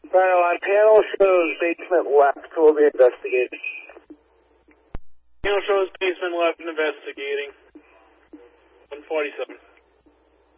Rhino, on panel shows basement left. We'll be investigating. Panel shows basement left and investigating. 147.